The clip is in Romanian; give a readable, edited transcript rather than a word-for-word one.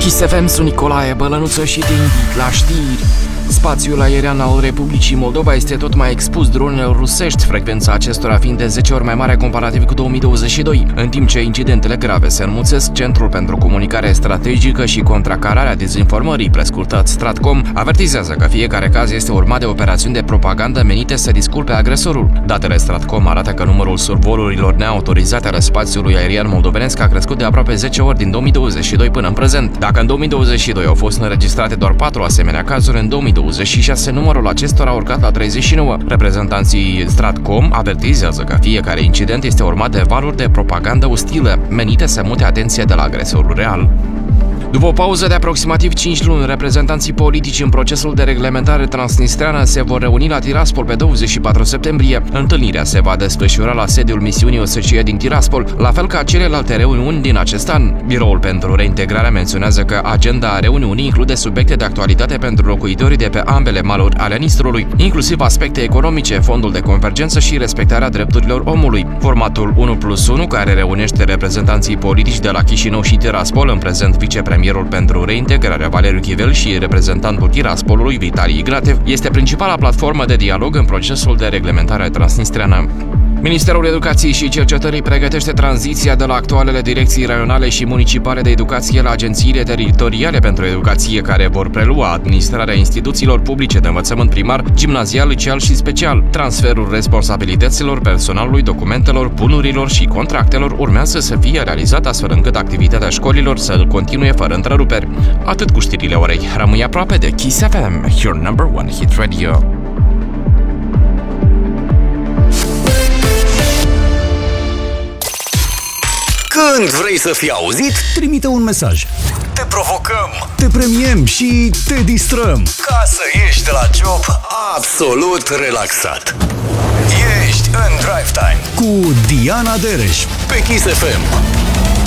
Kiss FM, sunt Nicolae Bălănuță și te invit la știri. Spațiul aerian al Republicii Moldova este tot mai expus dronelor rusești, frecvența acestora fiind de 10 ori mai mare comparativ cu 2022, în timp ce incidentele grave se înmulțesc. Centrul pentru Comunicare Strategică și Contracararea Dezinformării, prescurtat Stratcom, avertizează că fiecare caz este urmat de operațiuni de propagandă menite să disculpe agresorul. Datele Stratcom arată că numărul survolurilor neautorizate ale spațiului aerian moldovenesc a crescut de aproape 10 ori din 2022 până în prezent. Dacă în 2022 au fost înregistrate doar 4 asemenea cazuri, în 2026 numărul acestora a urcat la 39. Reprezentanții Stratcom avertizează că fiecare incident este urmat de valuri de propagandă ostilă, menite să mute atenția de la agresorul real. După o pauză de aproximativ 5 luni, reprezentanții politici în procesul de reglementare transnistreană se vor reuni la Tiraspol pe 24 septembrie. Întâlnirea se va desfășura la sediul misiunii OSCE din Tiraspol, la fel ca celelalte reuniuni din acest an. Biroul pentru Reintegrare menționează că agenda reuniunii include subiecte de actualitate pentru locuitorii de pe ambele maluri ale Nistrului, inclusiv aspecte economice, fondul de convergență și respectarea drepturilor omului. Formatul 1+1, care reunește reprezentanții politici de la Chișinău și Tiraspol, în prezent vicepremierul pentru reintegrare Valeriu Chivel și reprezentantul Tiraspolului Vitalii Igratev, este principala platformă de dialog în procesul de reglementare transnistreană. Ministerul Educației și Cercetării pregătește tranziția de la actualele direcții raionale și municipale de educație la agențiile teritoriale pentru educație, care vor prelua administrarea instituțiilor publice de învățământ primar, gimnazial, liceal și special. Transferul responsabilităților, personalului, documentelor, bunurilor și contractelor urmează să fie realizat astfel încât activitatea școlilor să continue fără întreruperi. Atât cu știrile orei. Rămâi aproape de Kiss FM, your number one hit radio. Când vrei să fii auzit, trimite un mesaj. Te provocăm, te premiem și te distrăm, ca să ieși de la job absolut relaxat. Ești în Drive Time cu Diana Dereș pe Kiss FM.